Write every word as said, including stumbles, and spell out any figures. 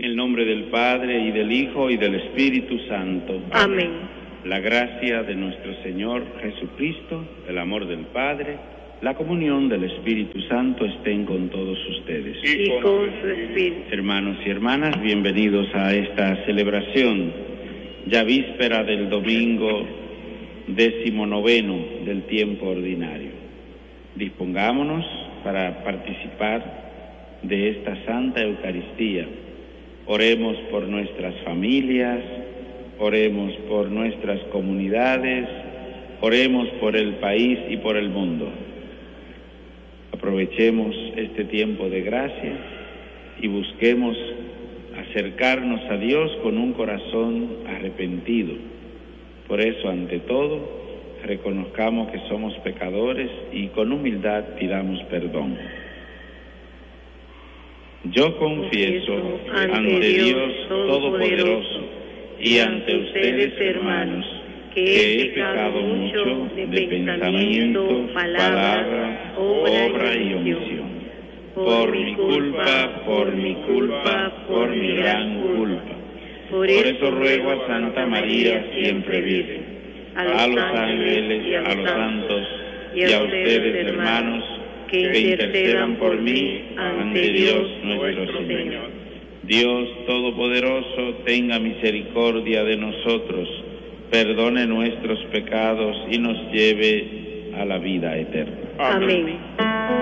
el nombre del Padre, y del Hijo, y del Espíritu Santo. Amén. La gracia de nuestro Señor Jesucristo, el amor del Padre, la comunión del Espíritu Santo estén con todos ustedes. Y con su espíritu. Hermanos y hermanas, bienvenidos a esta celebración, ya víspera del domingo décimo noveno del tiempo ordinario. Dispongámonos para participar de esta Santa Eucaristía. Oremos por nuestras familias, oremos por nuestras comunidades, oremos por el país y por el mundo. Aprovechemos este tiempo de gracia y busquemos acercarnos a Dios con un corazón arrepentido. Por eso, ante todo, reconozcamos que somos pecadores y con humildad pidamos perdón. Yo confieso ante Dios Todopoderoso y ante ustedes, hermanos, que he pecado mucho de pensamiento, palabra, obra y omisión. Por mi culpa, por mi culpa, por mi gran culpa. Por eso ruego a Santa María, siempre Virgen, a los ángeles, a los santos y a ustedes, hermanos, que intercedan por mí ante Dios nuestro Señor. Dios Todopoderoso, tenga misericordia de nosotros, perdone nuestros pecados y nos lleve a la vida eterna. Amén.